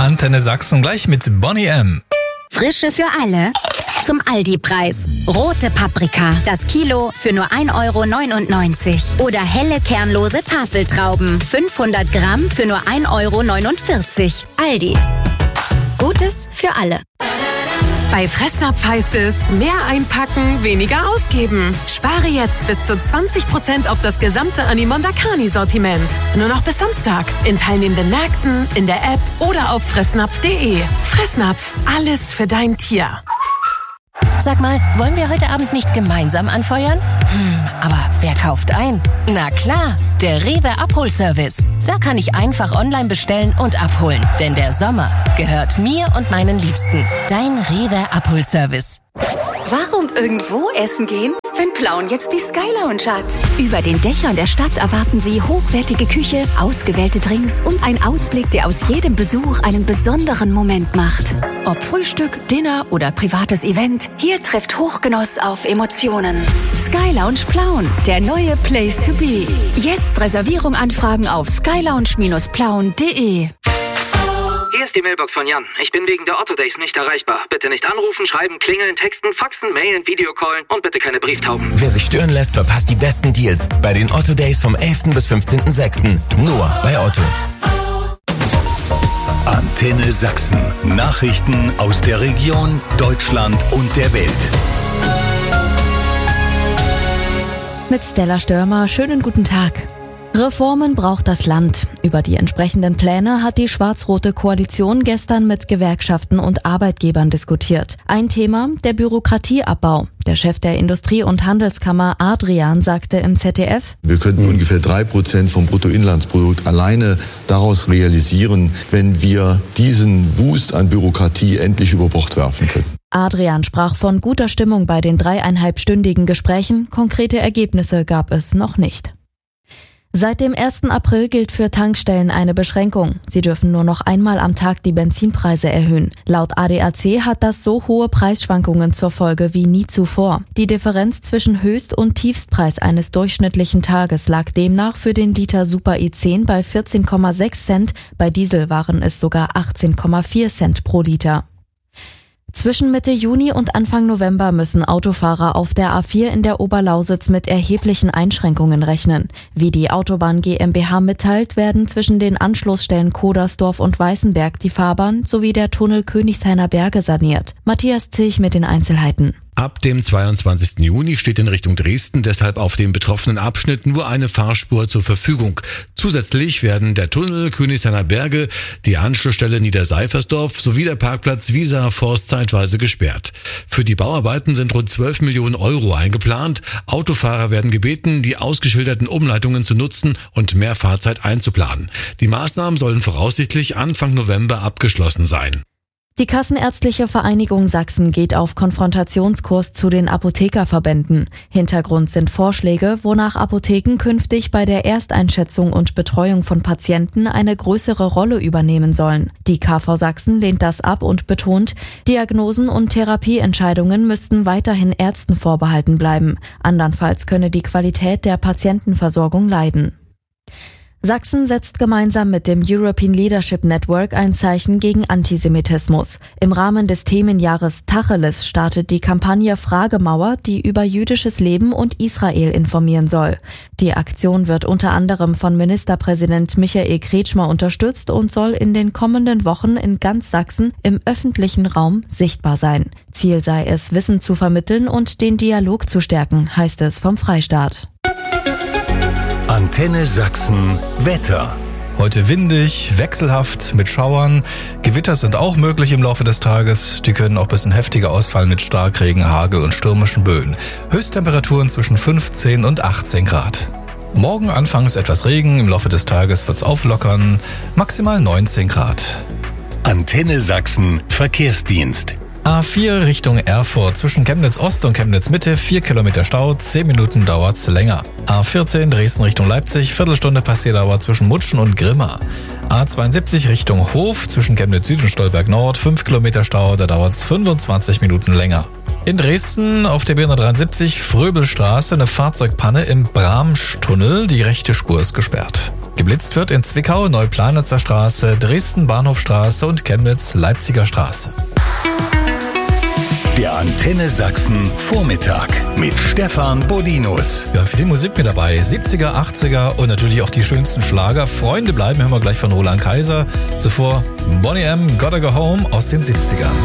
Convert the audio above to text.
Antenne Sachsen gleich mit Bonnie M. Frische für alle zum Aldi-Preis. Rote Paprika, das Kilo für nur 1,99 € Oder helle kernlose Tafeltrauben, 500 Gramm für nur 1,49 €. Aldi. Gutes für alle. Bei Fressnapf heißt es, mehr einpacken, weniger ausgeben. Spare jetzt bis zu 20% auf das gesamte Animonda Carni-Sortiment. Nur noch bis Samstag. In teilnehmenden Märkten, in der App oder auf fressnapf.de. Fressnapf, alles für dein Tier. Sag mal, wollen wir heute Abend nicht gemeinsam anfeuern? Aber wer kauft ein? Na klar, der Rewe Abholservice. Da kann ich einfach online bestellen und abholen. Denn der Sommer gehört mir und meinen Liebsten. Dein Rewe Abholservice. Warum irgendwo essen gehen, wenn Plauen jetzt die Sky Lounge hat? Über den Dächern der Stadt erwarten Sie hochwertige Küche, ausgewählte Drinks und ein Ausblick, der aus jedem Besuch einen besonderen Moment macht. Ob Frühstück, Dinner oder privates Event, hier trifft Hochgenuss auf Emotionen. Sky Lounge Plauen, der neue Place to be. Jetzt Reservierung anfragen auf skylounge-plauen.de. Hier ist die Mailbox von Jan. Ich bin wegen der Otto Days nicht erreichbar. Bitte nicht anrufen, schreiben, klingeln, texten, faxen, mailen, Videocallen und bitte keine Brieftauben. Wer sich stören lässt, verpasst die besten Deals bei den Otto Days vom 11. bis 15.06. Nur bei Otto. Antenne Sachsen. Nachrichten aus der Region, Deutschland und der Welt. Mit Stella Störmer, schönen guten Tag. Reformen braucht das Land. Über die entsprechenden Pläne hat die schwarz-rote Koalition gestern mit Gewerkschaften und Arbeitgebern diskutiert. Ein Thema, der Bürokratieabbau. Der Chef der Industrie- und Handelskammer Adrian sagte im ZDF: Wir könnten ungefähr 3% vom Bruttoinlandsprodukt alleine daraus realisieren, wenn wir diesen Wust an Bürokratie endlich über Bord werfen können. Adrian sprach von guter Stimmung bei den 3,5-stündigen Gesprächen. Konkrete Ergebnisse gab es noch nicht. Seit dem 1. April gilt für Tankstellen eine Beschränkung. Sie dürfen nur noch einmal am Tag die Benzinpreise erhöhen. Laut ADAC hat das so hohe Preisschwankungen zur Folge wie nie zuvor. Die Differenz zwischen Höchst- und Tiefstpreis eines durchschnittlichen Tages lag demnach für den Liter Super E10 bei 14,6 Cent. Bei Diesel waren es sogar 18,4 Cent pro Liter. Zwischen Mitte Juni und Anfang November müssen Autofahrer auf der A4 in der Oberlausitz mit erheblichen Einschränkungen rechnen. Wie die Autobahn GmbH mitteilt, werden zwischen den Anschlussstellen Kodersdorf und Weißenberg die Fahrbahn sowie der Tunnel Königshainer Berge saniert. Matthias Zilch mit den Einzelheiten. Ab dem 22. Juni steht in Richtung Dresden deshalb auf dem betroffenen Abschnitt nur eine Fahrspur zur Verfügung. Zusätzlich werden der Tunnel Königshainer Berge, die Anschlussstelle Niederseifersdorf sowie der Parkplatz Wieser Forst zeitweise gesperrt. Für die Bauarbeiten sind rund 12 Millionen Euro eingeplant. Autofahrer werden gebeten, die ausgeschilderten Umleitungen zu nutzen und mehr Fahrzeit einzuplanen. Die Maßnahmen sollen voraussichtlich Anfang November abgeschlossen sein. Die Kassenärztliche Vereinigung Sachsen geht auf Konfrontationskurs zu den Apothekerverbänden. Hintergrund sind Vorschläge, wonach Apotheken künftig bei der Ersteinschätzung und Betreuung von Patienten eine größere Rolle übernehmen sollen. Die KV Sachsen lehnt das ab und betont, Diagnosen und Therapieentscheidungen müssten weiterhin Ärzten vorbehalten bleiben. Andernfalls könne die Qualität der Patientenversorgung leiden. Sachsen setzt gemeinsam mit dem European Leadership Network ein Zeichen gegen Antisemitismus. Im Rahmen des Themenjahres Tacheles startet die Kampagne Fragemauer, die über jüdisches Leben und Israel informieren soll. Die Aktion wird unter anderem von Ministerpräsident Michael Kretschmer unterstützt und soll in den kommenden Wochen in ganz Sachsen im öffentlichen Raum sichtbar sein. Ziel sei es, Wissen zu vermitteln und den Dialog zu stärken, heißt es vom Freistaat. Antenne Sachsen Wetter. Heute windig, wechselhaft mit Schauern. Gewitter sind auch möglich im Laufe des Tages. Die können auch ein bisschen heftiger ausfallen mit Starkregen, Hagel und stürmischen Böen. Höchsttemperaturen zwischen 15 und 18 Grad. Morgen anfangs etwas Regen, im Laufe des Tages wird's auflockern. Maximal 19 Grad. Antenne Sachsen Verkehrsdienst. A4 Richtung Erfurt, zwischen Chemnitz Ost und Chemnitz Mitte, 4 Kilometer Stau, 10 Minuten dauert's länger. A14 Dresden Richtung Leipzig, Viertelstunde Passierdauer zwischen Mutschen und Grimma. A72 Richtung Hof, zwischen Chemnitz Süd und Stolberg Nord, 5 Kilometer Stau, da dauert's 25 Minuten länger. In Dresden auf der B173 Fröbelstraße eine Fahrzeugpanne im Bramstunnel, die rechte Spur ist gesperrt. Geblitzt wird in Zwickau, Neuplanitzer Straße, Dresden Bahnhofstraße und Chemnitz Leipziger Straße. Der Antenne Sachsen Vormittag mit Stefan Bodinus. Ja, viel Musik mit dabei. 70er, 80er und natürlich auch die schönsten Schlager. Freunde bleiben, hören wir gleich von Roland Kaiser. Zuvor Boney M. Gotta Go Home aus den 70ern.